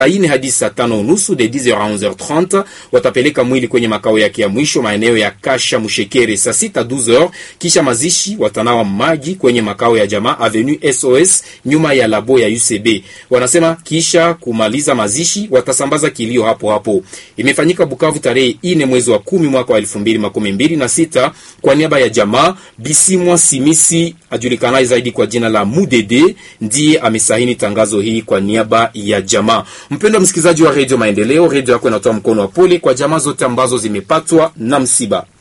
ine hadi saa 5:30 de 10h à 11h30. Watapeleka mwili kwenye makao yake ya mwisho maeneo ya Kasha Mushekere saa 6 12h. Kisha mazishi watanawa maji kwenye makao ya jamaa Avenue SOS nyuma ya labo ya UCB. Wanasema kisha kumaliza mazishi watasambaza kilio hapo hapo. Imefanyika Bukavu tarehe 4 mwezi wa 10 mwaka wa 2026 kwa niaba ya jamaa. Bisimwa Simisi ajulikanaye zaidi kwa jina la Mudede ndiye amesahini tangazo hii kwa niaba ya jamaa. Mpendwa msikilizaji wa Radio Maendeleo, radio yako inatoa mkono wa pole kwa jamaa zote ambazo zimepatwa na msiba.